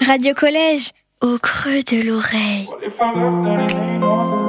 Radio Collège, au creux de l'oreille. Well, if I left, that it ain't no